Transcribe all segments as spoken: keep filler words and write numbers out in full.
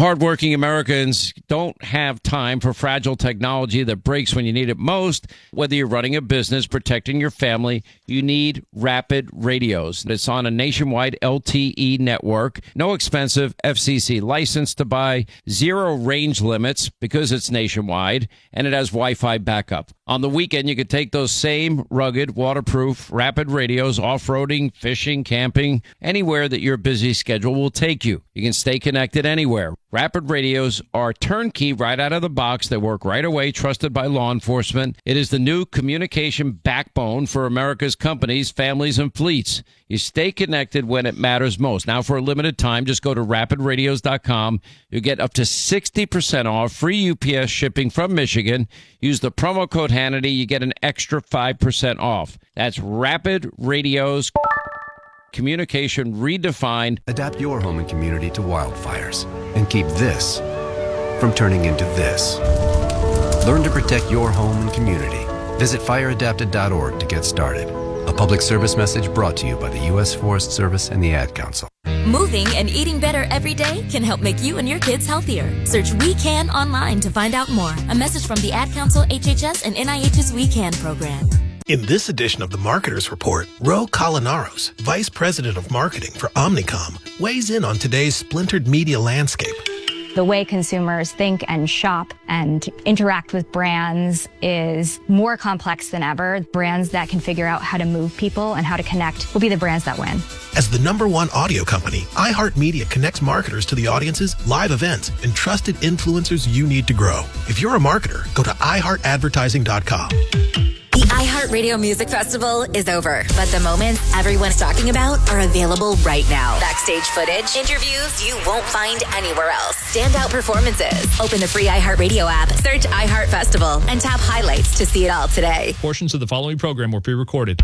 Hardworking Americans don't have time for fragile technology that breaks when you need it most. Whether you're running a business, protecting your family, you need Rapid Radios. It's on a nationwide L T E network, no expensive F C C license to buy, zero range limits because it's nationwide, and it has Wi-Fi backup. On the weekend, you could take those same rugged, waterproof, Rapid Radios off-roading, fishing, camping, anywhere that your busy schedule will take you. You can stay connected anywhere. Rapid Radios are turnkey right out of the box. They work right away, trusted by law enforcement. It is the new communication backbone for America's companies, families, and fleets. You stay connected when it matters most. Now, for a limited time, just go to rapid radios dot com. You get up to sixty percent off, free U P S shipping from Michigan. Use the promo code Hannity. You get an extra five percent off. That's Rapid Radios. Communication redefined. Adapt your home and community to wildfires and keep this from turning into this. Learn to protect your home and community. Visit fire adapted dot org to get started. A public service message brought to you by the U S Forest Service and the Ad Council. Moving and eating better every day can help make you and your kids healthier. Search We Can online to find out more. A message from the Ad Council, H H S, and N I H's We Can program. In this edition of the Marketers Report, Ro Colinaros, Vice President of Marketing for Omnicom, weighs in on today's splintered media landscape. The way consumers think and shop and interact with brands is more complex than ever. Brands that can figure out how to move people and how to connect will be the brands that win. As the number one audio company, iHeartMedia connects marketers to the audiences, live events, and trusted influencers you need to grow. If you're a marketer, go to i heart advertising dot com. The iHeartRadio Music Festival is over, but the moments everyone's talking about are available right now. Backstage footage, interviews you won't find anywhere else, standout performances. Open the free iHeartRadio app, search iHeart Festival, and tap highlights to see it all today. Portions of the following program were pre-recorded.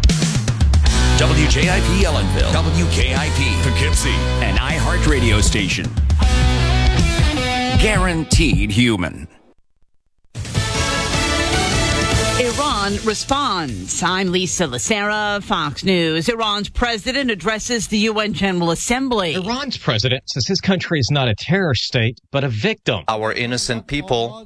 W J I P Ellenville, W K I P Poughkeepsie, an iHeart radio station. Guaranteed human. Iran responds. I'm Lisa Lacera, Fox News. Iran's president addresses the U N General Assembly. Iran's president says his country is not a terror state, but a victim. Our innocent people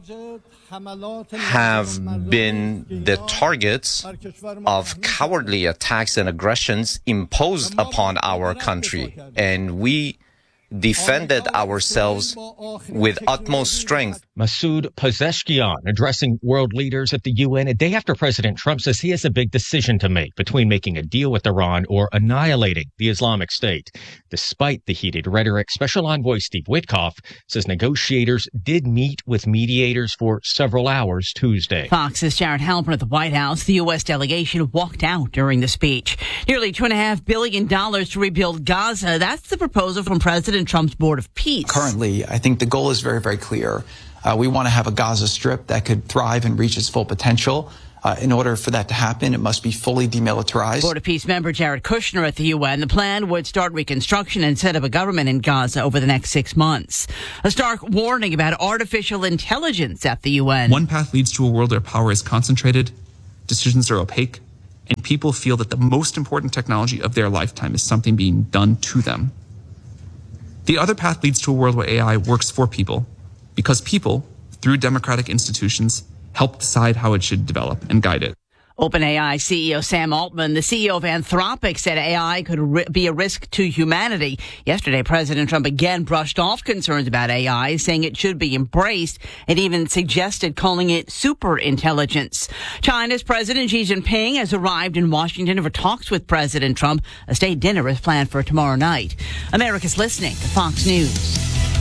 have been the targets of cowardly attacks and aggressions imposed upon our country, and we defended ourselves with utmost strength. Masoud Pezeshkian addressing world leaders at the U N a day after President Trump says he has a big decision to make between making a deal with Iran or annihilating the Islamic State. Despite the heated rhetoric, Special Envoy Steve Witkoff says negotiators did meet with mediators for several hours Tuesday. Fox's Jared Halpern at the White House. The U S delegation walked out during the speech. Nearly two and a half billion dollars to rebuild Gaza. That's the proposal from President Trump's Board of Peace. Currently, I think the goal is very, very clear. Uh, we want to have a Gaza Strip that could thrive and reach its full potential. Uh, in order for that to happen, it must be fully demilitarized. Board of Peace member Jared Kushner at the U N. The plan would start reconstruction and set up a government in Gaza over the next six months. A stark warning about artificial intelligence at the U N. One path leads to a world where power is concentrated, decisions are opaque, and people feel that the most important technology of their lifetime is something being done to them. The other path leads to a world where A I works for people, because people, through democratic institutions, help decide how it should develop and guide it. OpenAI C E O Sam Altman, the C E O of Anthropic, said A I could ri- be a risk to humanity. Yesterday, President Trump again brushed off concerns about A I, saying it should be embraced, and even suggested calling it superintelligence. China's President Xi Jinping has arrived in Washington for talks with President Trump. A state dinner is planned for tomorrow night. America's listening to Fox News.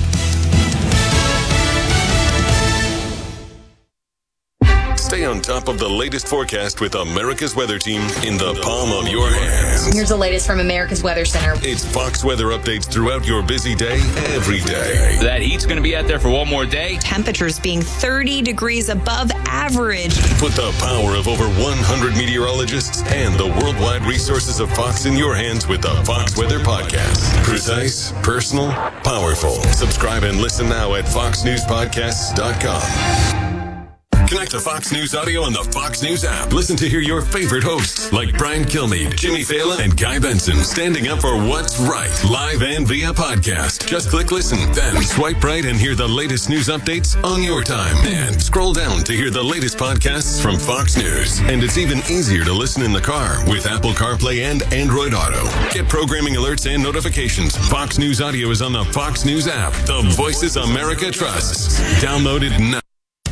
Stay on top of the latest forecast with America's Weather Team in the palm of your hands. Here's the latest from America's Weather Center. It's Fox weather updates throughout your busy day, every day. That heat's going to be out there for one more day. Temperatures being thirty degrees above average. Put the power of over one hundred meteorologists and the worldwide resources of Fox in your hands with the Fox Weather Podcast. Precise, personal, powerful. Subscribe and listen now at fox news podcasts dot com. Connect to Fox News Audio on the Fox News app. Listen to hear your favorite hosts like Brian Kilmeade, Jimmy Fallon, and Guy Benson standing up for what's right, live and via podcast. Just click listen, then swipe right and hear the latest news updates on your time. And scroll down to hear the latest podcasts from Fox News. And it's even easier to listen in the car with Apple CarPlay and Android Auto. Get programming alerts and notifications. Fox News Audio is on the Fox News app. The Voices America trusts. Download it now.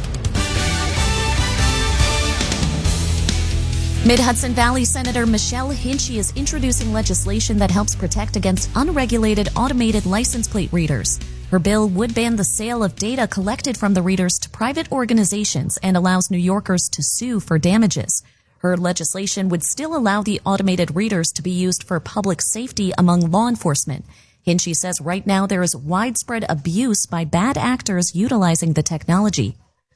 Mid-Hudson Valley Senator Michelle Hinchey is introducing legislation that helps protect against unregulated automated license plate readers. Her bill would ban the sale of data collected from the readers to private organizations and allows New Yorkers to sue for damages. Her legislation would still allow the automated readers to be used for public safety among law enforcement. Hinchey says right now there is widespread abuse by bad actors utilizing the technology.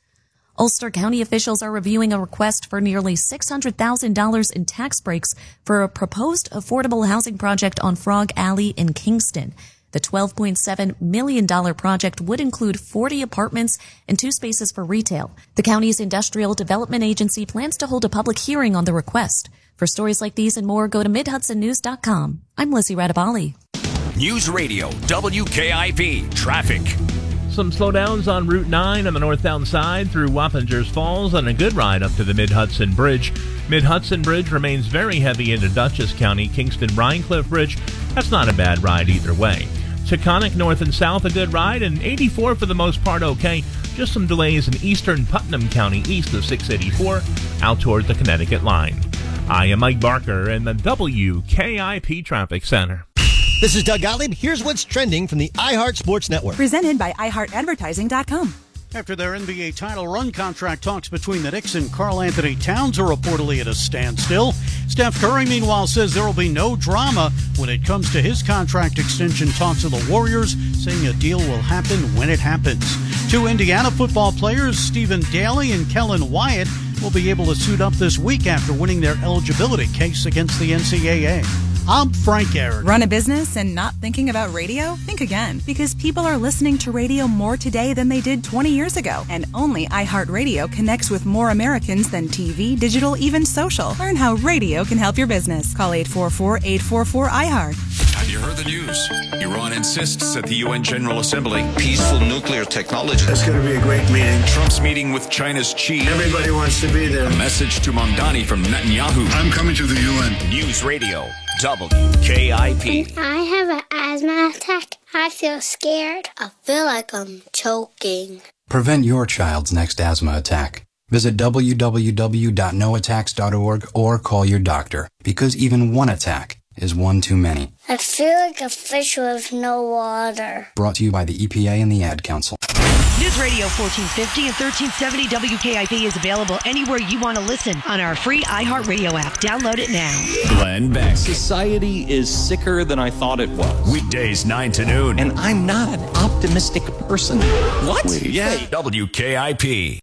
Ulster County officials are reviewing a request for nearly six hundred thousand dollars in tax breaks for a proposed affordable housing project on Frog Alley in Kingston. The twelve point seven million dollars project would include forty apartments and two spaces for retail. The county's Industrial Development Agency plans to hold a public hearing on the request. For stories like these and more, go to mid hudson news dot com. I'm Lizzie Radabali. News Radio W K I P Traffic. Some slowdowns on Route nine on the northbound side through Wappingers Falls and a good ride up to the Mid-Hudson Bridge. Mid-Hudson Bridge remains very heavy into Dutchess County. Kingston-Rhinecliff Bridge, that's not a bad ride either way. Taconic north and south, a good ride, and eighty-four for the most part okay. Just some delays in eastern Putnam County east of six eighty-four out toward the Connecticut line. I am Mike Barker in the W K I P Traffic Center. This is Doug Gottlieb. Here's what's trending from the iHeart Sports Network. Presented by i heart advertising dot com. After their N B A title run, contract talks between the Knicks and Karl Anthony Towns are reportedly at a standstill. Steph Curry, meanwhile, says there will be no drama when it comes to his contract extension talks with the Warriors, saying a deal will happen when it happens. Two Indiana football players, Stephen Daly and Kellen Wyatt, will be able to suit up this week after winning their eligibility case against the N C double A. I'm Frank Aaron. Run a business and not thinking about radio? Think again, because people are listening to radio more today than they did twenty years ago. And only iHeartRadio connects with more Americans than T V, digital, even social. Learn how radio can help your business. Call eight four four, eight four four, I heart. Have you heard the news? Iran insists at the U N General Assembly. Peaceful nuclear technology. That's going to be a great meeting. Trump's meeting with China's Xi. Everybody wants to be there. A message to Mamdani from Netanyahu. I'm coming to the U N. News Radio W K I P. When I have an asthma attack, I feel scared. I feel like I'm choking. Prevent your child's next asthma attack. Visit w w w dot no attacks dot org or call your doctor, because even one attack is one too many. I feel like a fish with no water. Brought to you by the E P A and the Ad Council. News Radio fourteen fifty and thirteen seventy W K I P is available anywhere you want to listen on our free iHeartRadio app. Download it now. Glenn Beck. Society is sicker than I thought it was. Weekdays nine to noon. And I'm not an optimistic person. What? Wait. Yeah. W K I P.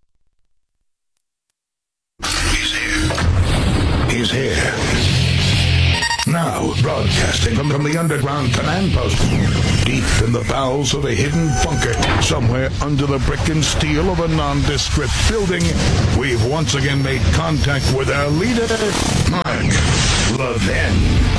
He's here. He's here. Now, broadcasting from, from the underground command post, deep in the bowels of a hidden bunker, somewhere under the brick and steel of a nondescript building, we've once again made contact with our leader, Mark Levin.